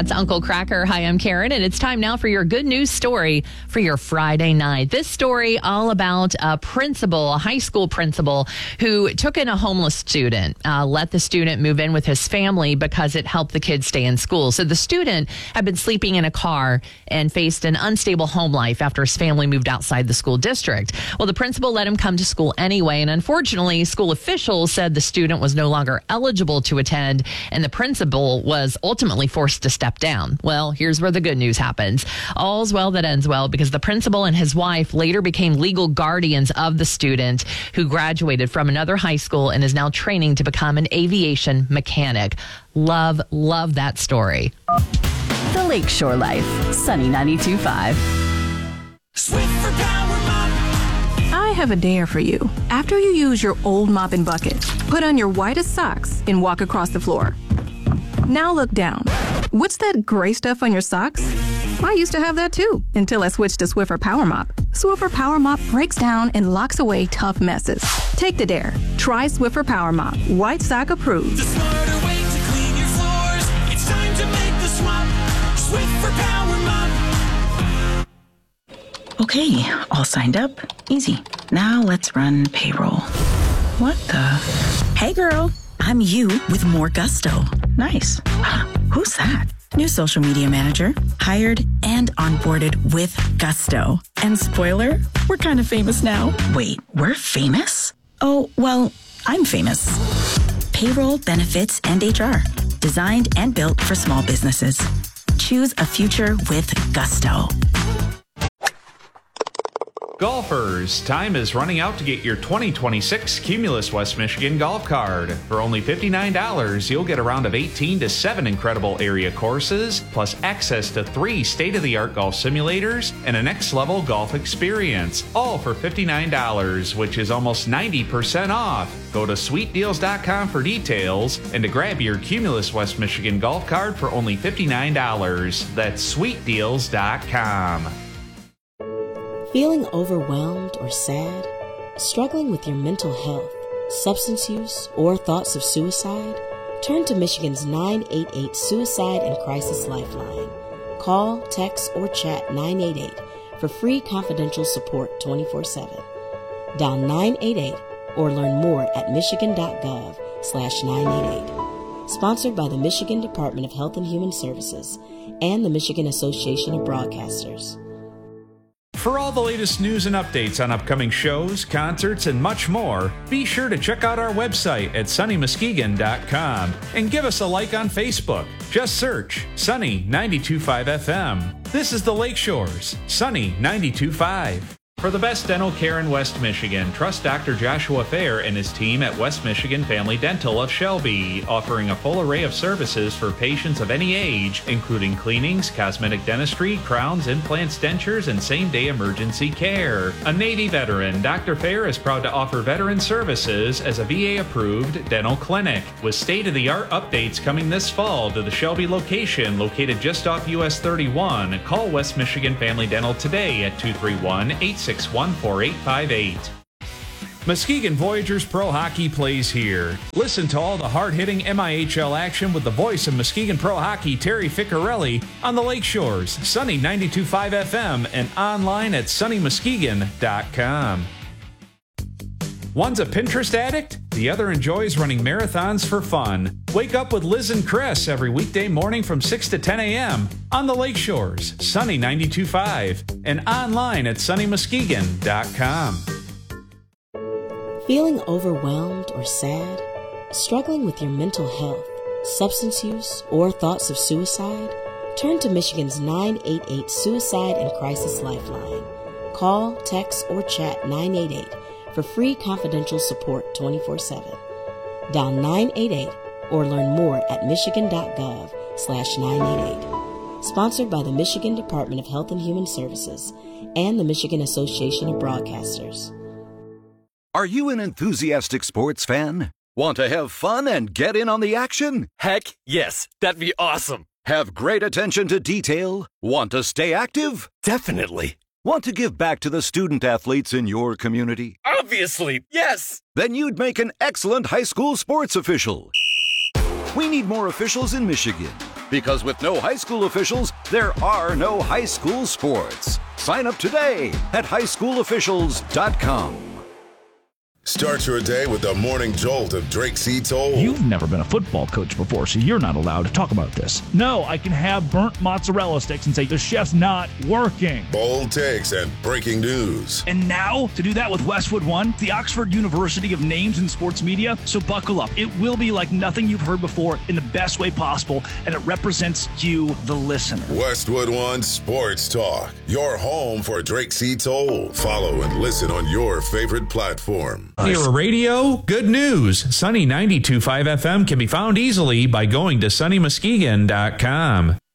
That's Uncle Cracker. Hi, I'm Karen, and it's time now for your good news story for your Friday night. This story all about a principal, a high school principal, who took in a homeless student, let the student move in with his family because it helped the kids stay in school. So the student had been sleeping in a car and faced an unstable home life after his family moved outside the school district. Well, the principal let him come to school anyway, and unfortunately, school officials said the student was no longer eligible to attend, and the principal was ultimately forced to step down. Well, here's where the good news happens. All's well that ends well, because the principal and his wife later became legal guardians of the student, who graduated from another high school and is now training to become an aviation mechanic. Love that story. The Lakeshore Life, Sunny 92.5. Swiffer Power Mop. I have a dare for you. After you use your old mop and bucket, put on your whitest socks and walk across the floor. Now look down. What's that gray stuff on your socks? I used to have that too, until I switched to Swiffer Power Mop. Swiffer Power Mop breaks down and locks away tough messes. Take the dare. Try Swiffer Power Mop. White sock approved. The smarter way to clean your floors. It's time to make the swap. Swiffer Power Mop. Okay, all signed up. Easy. Now let's run payroll. What the? Hey girl, I'm you with more gusto. Nice. Who's that? New social media manager, hired and onboarded with gusto. And spoiler, we're kind of famous now. Wait, we're famous? Oh, well, I'm famous. Payroll, benefits, and HR. Designed and built for small businesses. Choose a future with gusto. Golfers, time is running out to get your 2026 Cumulus West Michigan golf card. For only $59, you'll get a round of 18 to 7 incredible area courses, plus access to 3 state-of-the-art golf simulators and a next-level golf experience, all for $59, which is almost 90% off. Go to sweetdeals.com for details and to grab your Cumulus West Michigan golf card for only $59. That's sweetdeals.com. Feeling overwhelmed or sad? Struggling with your mental health, substance use, or thoughts of suicide? Turn to Michigan's 988 Suicide and Crisis Lifeline. Call, text, or chat 988 for free confidential support 24/7. Dial 988 or learn more at michigan.gov/988. Sponsored by the Michigan Department of Health and Human Services and the Michigan Association of Broadcasters. For all the latest news and updates on upcoming shows, concerts, and much more, be sure to check out our website at sunnymuskegon.com and give us a like on Facebook. Just search Sunny 92.5 FM. This is the Lakeshores, Sunny 92.5. For the best dental care in West Michigan, trust Dr. Joshua Fair and his team at West Michigan Family Dental of Shelby, offering a full array of services for patients of any age, including cleanings, cosmetic dentistry, crowns, implants, dentures, and same-day emergency care. A Navy veteran, Dr. Fair is proud to offer veteran services as a VA-approved dental clinic, with state-of-the-art updates coming this fall to the Shelby location located just off US 31. Call West Michigan Family Dental today at 231-861-4858. Muskegon Voyagers Pro Hockey plays here. Listen to all the hard-hitting MIHL action with the voice of Muskegon Pro Hockey, Terry Ficcarelli, on the Lakeshores, Sunny 92.5 FM, and online at sunnymuskegon.com. One's a Pinterest addict, the other enjoys running marathons for fun. Wake up with Liz and Chris every weekday morning from 6 to 10 a.m. on the Lakeshores, Sunny 92.5, and online at sunnymuskegon.com. Feeling overwhelmed or sad? Struggling with your mental health, substance use, or thoughts of suicide? Turn to Michigan's 988 Suicide and Crisis Lifeline. Call, text, or chat 988 for free confidential support 24/7. Dial 988 or learn more at michigan.gov/988. Sponsored by the Michigan Department of Health and Human Services and the Michigan Association of Broadcasters. Are you an enthusiastic sports fan? Want to have fun and get in on the action? Heck, yes. That'd be awesome. Have great attention to detail? Want to stay active? Definitely. Want to give back to the student athletes in your community? Obviously, yes. Then you'd make an excellent high school sports official. We need more officials in Michigan. Because with no high school officials, there are no high school sports. Sign up today at highschoolofficials.com. Start your day with the morning jolt of Drake C. Toll. You've never been a football coach before, so you're not allowed to talk about this. No, I can have burnt mozzarella sticks and say the chef's not working. Bold takes and breaking news. And now, to do that with Westwood One, the Oxford University of Names in Sports Media. So buckle up. It will be like nothing you've heard before in the best way possible, and it represents you, the listener. Westwood One Sports Talk, your home for Drake C. Toll. Follow and listen on your favorite platform. Your radio, good news. Sunny 92.5 FM can be found easily by going to sunnymuskegon.com.